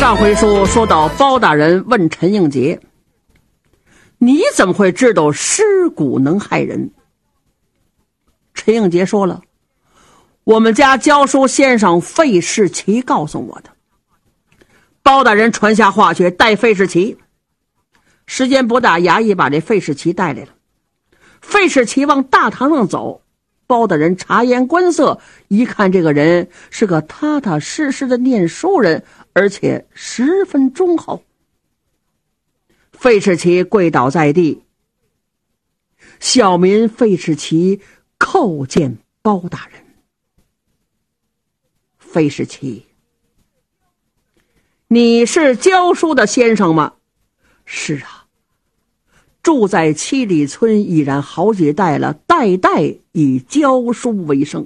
上回说到包大人问陈应杰，你怎么会知道尸骨能害人？陈应杰说了，我们家教书先生费世奇告诉我的。包大人传下话去带费世奇，时间不大，衙役把这费世奇带来了。费世奇往大堂上走，包大人察言观色，一看这个人是个踏踏实实的念书人，而且十分忠厚。费世奇跪倒在地，小民费世奇叩见包大人。费世奇，你是教书的先生吗？是啊，住在七里村已然好几代了，代代以教书为生。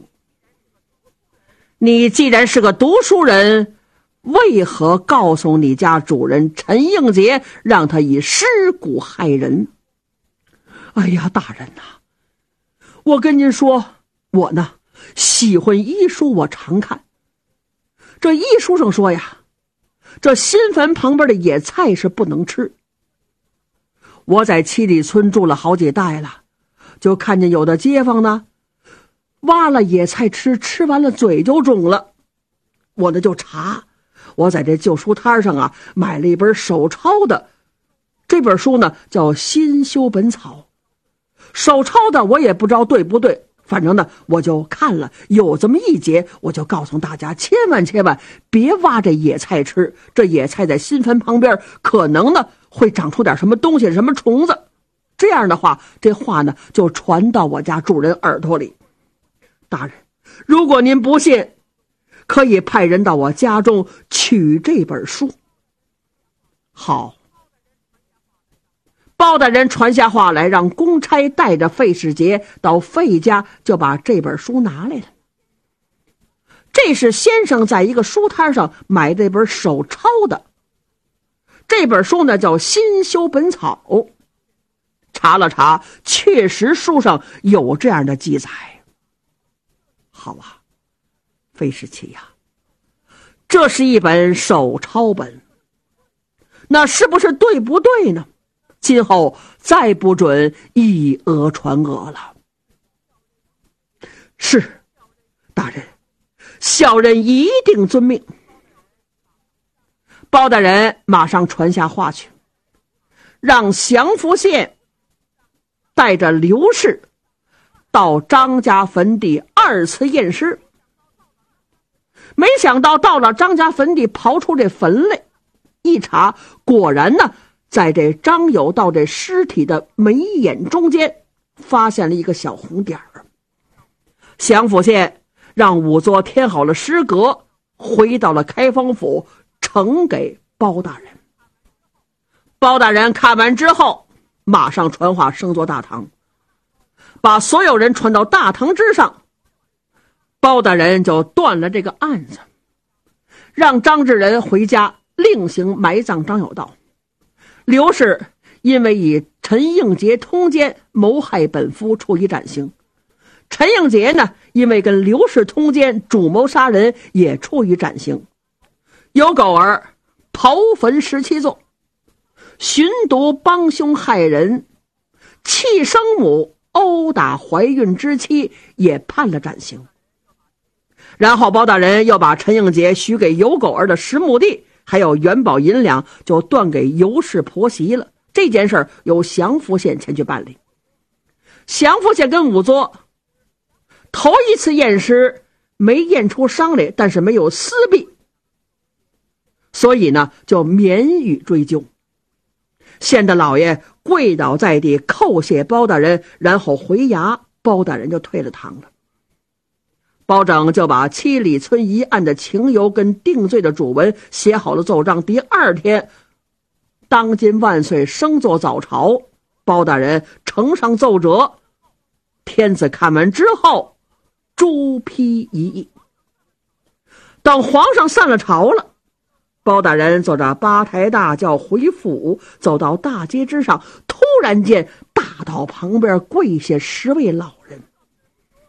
你既然是个读书人，为何告诉你家主人陈应杰，让他以尸骨害人？哎呀，大人呐，我跟您说，我呢喜欢医书，我常看。这医书上说呀，这新坟旁边的野菜是不能吃。我在七里村住了好几代了，就看见有的街坊呢挖了野菜吃，吃完了嘴就肿了。我呢就查，我在这旧书摊上啊买了一本手抄的，这本书呢叫《新修本草》，手抄的我也不知道对不对，反正呢我就看了，有这么一节，我就告诉大家，千万别挖这野菜吃，这野菜在新坟旁边可能呢会长出点什么东西，什么虫子。这样的话，这话呢就传到我家主人耳朵里。大人，如果您不信，可以派人到我家中取这本书。好，包大人传下话来，让公差带着费世杰到费家，就把这本书拿来了。这是先生在一个书摊上买这本手抄的，这本书呢叫《新修本草》。查了查，确实书上有这样的记载。好啊，费世奇呀，这是一本手抄本，那是不是对不对呢？今后再不准以讹传讹了。是，大人，小人一定遵命。包大人马上传下话去，让祥符县带着刘氏到张家坟地2次验尸。没想到到了张家坟地，刨出这坟来，一查，果然呢在这张有道这尸体的眉眼中间发现了一个小红点儿。祥符县让仵作填好了尸格，回到了开封府，呈给包大人。包大人看完之后，马上传话升座大堂，把所有人传到大堂之上。包大人就断了这个案子，让张志仁回家另行埋葬张有道。刘氏因为以陈应杰通奸谋害本夫，处以斩刑。陈应杰呢，因为跟刘氏通奸主谋杀人，也处以斩刑。有狗儿刨坟17座，寻毒帮凶害人，弃生母殴打怀孕之妻，也判了斩刑。然后包大人又把陈应杰许给尤狗儿的10亩地还有元宝银两就断给尤氏婆媳了。这件事由祥符县前去办理。祥符县跟仵作头一次验尸没验出伤来，但是没有私弊，所以呢就免予追究。县的老爷跪倒在地叩谢包大人，然后回衙，包大人就退了堂了。包拯就把七里村一案的情由跟定罪的主文写好了奏章。第2天，当今万岁升座早朝，包大人呈上奏折，天子看完之后朱批一议。等皇上散了朝了，包大人坐着8抬大轿回府，走到大街之上，突然间大道旁边跪下10位老